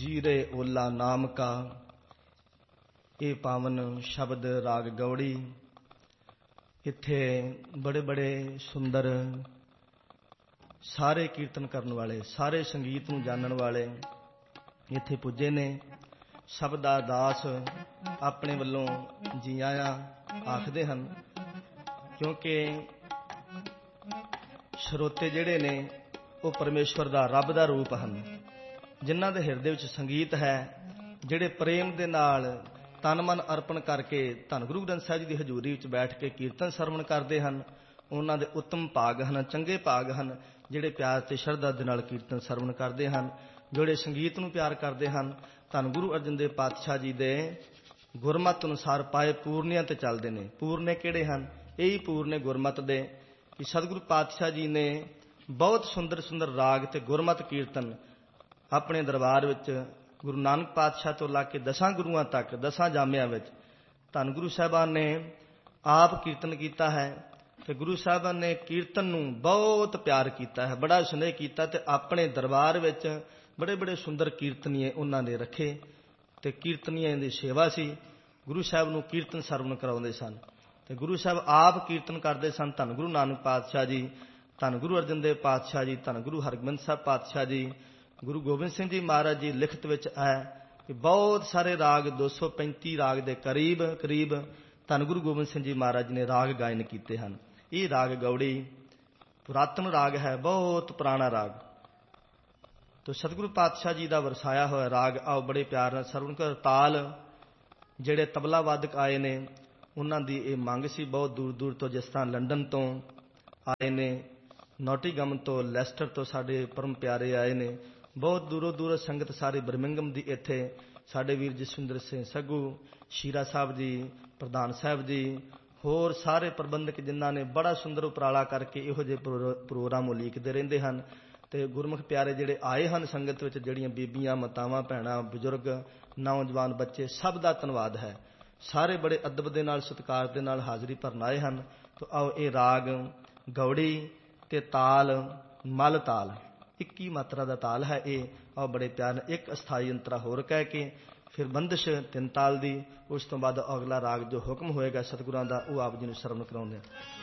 जीरे ओला नाम का ये पावन शब्द राग गौड़ी। इत्थे बड़े बड़े सुंदर सारे कीर्तन करने वाले, सारे संगीत नूं जानन वाले इत्थे पुजे ने। सब दा दास अपने वल्लों जी आया आखदे हन, क्योंकि श्रोते जिहड़े ने वो परमेश्वर दा रब दा रूप हन, जिन्हां दे हिरदे विच संगीत है, जिहड़े प्रेम दे नाल तन मन अर्पण करके धन गुरु ग्रंथ साहिब जी की हजूरी विच बैठ के कीर्तन सरवण करते हैं, उन्हां दे उत्तम भाग हन, चंगे भाग हन जिहड़े प्यार ते शरधा दे नाल कीर्तन सरवण करते हैं, जिहड़े संगीत नूं प्यार करते हैं। धन गुरु अर्जन देव पातशाह जी दे गुरमत अनुसार पाए पूर्णियां ते चलते हैं। पूर्णे किहड़े हन? यही पूर्णे गुरमत दे कि सतगुरु पातशाह जी ने बहुत सुंदर सुंदर राग ते गुरमत कीर्तन अपने दरबार विच गुरु नानक पातशाह तो ला के 10 गुरुआं तक 10 जामिया विच धन गुरु साहिबान ने आप कीर्तन किया है। ते गुरु साहिबान ने कीर्तन नूं बहुत प्यार किया है, बड़ा स्नेह किया, ते अपने दरबार विच बड़े बड़े सुंदर कीर्तनीय उन्हां ने रखे। ते कीर्तनीय दी सेवा सी, गुरु साहिब नूं कीर्तन सरवण कराउंदे सन ते गुरु साहिब आप कीर्तन करते सन। धन गुरु नानक पातशाह जी, धन गुरु अर्जन देव पातशाह जी, धन गुरु हरगोबिंद साहब पातशाह जी, गुरु गोबिंद सिंह जी महाराज जी लिखत विच है कि बहुत सारे राग 235 राग दे करीब करीब धन गुरु गोबिंद सिंह जी महाराज जी ने राग गायन किए हैं। ये राग गौड़ी पुरातन राग है, बहुत पुराना राग। तो सतगुरु पातशाह जी का वरसाया हुआ राग आओ बड़े प्यार नाल सरवण कर। ताल जिहड़े तबला वादक आए ने उन्हां दी ये मंग सी बहुत दूर दूर तो, जिस तरह लंडन तो आए ने, नॉटिंघम तो, लैस्टर तो साडे परम प्यारे आए ने, बहुत दूरों दूरों संगत सारी बर्मिंघम दी इत्थे साडे वीर जसविंदर सिंह सग्गू, शीरा साहब जी, प्रधान साहब जी, होर सारे प्रबंधक जिन्हां ने बड़ा सुंदर उपराला करके इहो जिहे प्रोग्राम उलीकदे रहिंदे हन। ते गुरमुख प्यारे जिहड़े आए हन संगत विच, जिहड़ियां बीबियां, मातावां, भैणां, बजुर्ग, नौजवान, बच्चे, सब दा धन्नवाद है। सारे बड़े अदब दे नाल सत्कार दे नाल हाज़री भरन आए हन। तो आओ ये राग गौड़ी ते ताल मल ताल 21 मात्रा का ताल है ये। आओ बड़े प्यार एक अस्थाई अंतरा होर कह के फिर बंदिश 3 ताल दी, उस तो बाद अगला राग जो हुक्म होएगा सतगुरां दा वो आप जी नूं सरवण कराउंदे।